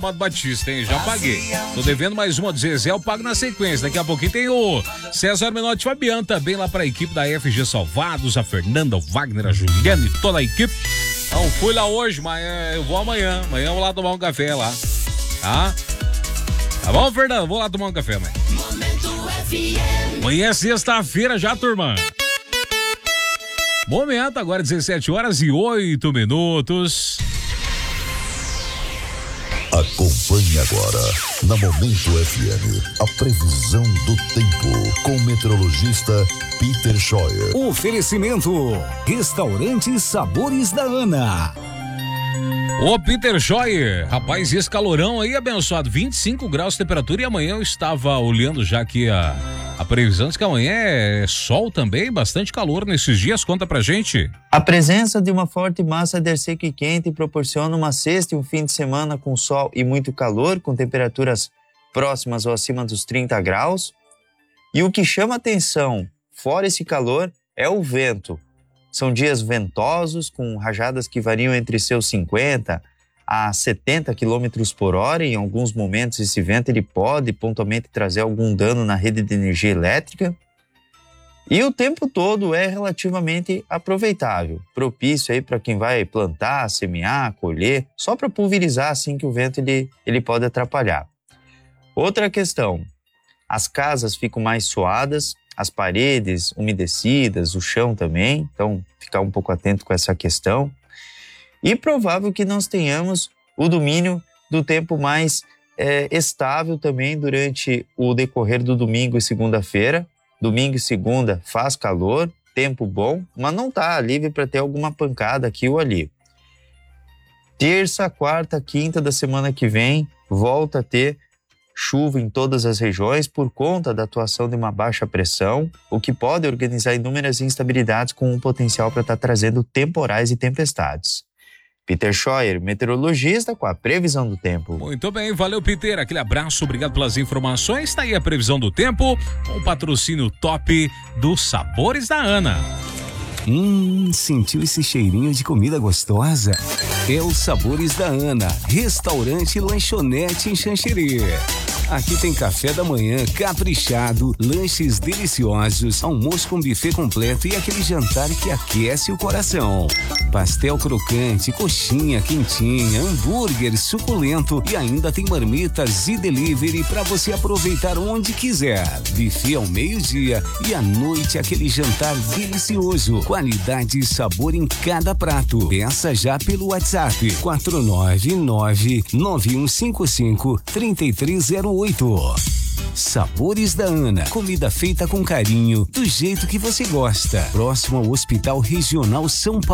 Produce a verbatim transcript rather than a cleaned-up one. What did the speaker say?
Amado Batista, hein? Já paguei. Tô devendo mais uma do Zezé, eu pago na sequência. Daqui a pouquinho tem o César Menotti Fabiano também lá pra equipe da F G Salvados, a Fernanda, o Wagner, a Juliana e toda a equipe. Não fui lá hoje, mas eu vou amanhã. Amanhã eu vou lá tomar um café lá. Tá? Tá bom, Fernanda? Vou lá tomar um café, mãe. Amanhã é sexta-feira já, turma. Momento, agora dezessete horas e oito minutos. Acompanhe agora, na Momento F M, a previsão do tempo com o meteorologista Peter Scheuer. Oferecimento: Restaurante Sabores da Ana. Ô, Peter Scheuer, rapaz, esse calorão aí abençoado, vinte e cinco graus de temperatura, e amanhã eu estava olhando já aqui a, a previsão, diz que amanhã é sol também, bastante calor nesses dias, conta pra gente. A presença de uma forte massa de ar seco e quente proporciona uma sexta e um fim de semana com sol e muito calor, com temperaturas próximas ou acima dos trinta graus. E o que chama atenção, fora esse calor, é o vento. São dias ventosos, com rajadas que variam entre seus cinquenta a setenta quilômetros por hora. Em alguns momentos, esse vento ele pode pontualmente trazer algum dano na rede de energia elétrica. E o tempo todo é relativamente aproveitável, propício aí para quem vai plantar, semear, colher, só para pulverizar assim que o vento ele, ele pode atrapalhar. Outra questão, as casas ficam mais suadas, as paredes umedecidas, o chão também, então ficar um pouco atento com essa questão. E provável que nós tenhamos o domínio do tempo mais é, estável também durante o decorrer do domingo e segunda-feira. Domingo e segunda faz calor, tempo bom, mas não está livre para ter alguma pancada aqui ou ali. Terça, quarta, quinta da semana que vem, volta a ter chuva em todas as regiões por conta da atuação de uma baixa pressão, o que pode organizar inúmeras instabilidades com um potencial para estar trazendo temporais e tempestades. Peter Scheuer, meteorologista, com a previsão do tempo. Muito bem, valeu, Peter, aquele abraço, obrigado pelas informações. Está aí a previsão do tempo, com o patrocínio top dos Sabores da Ana. Hum, sentiu esse cheirinho de comida gostosa? É os Sabores da Ana, restaurante e lanchonete em Xanxerê. Aqui tem café da manhã caprichado, lanches deliciosos, almoço com buffet completo e aquele jantar que aquece o coração. Pastel crocante, coxinha quentinha, hambúrguer suculento e ainda tem marmitas e delivery para você aproveitar onde quiser. Buffet ao meio-dia e à noite aquele jantar delicioso. Qualidade e sabor em cada prato. Peça já pelo WhatsApp quatro nove nove, nove um cinco cinco, três três zero oito. Sabores da Ana, comida feita com carinho, do jeito que você gosta. Próximo ao Hospital Regional São Paulo.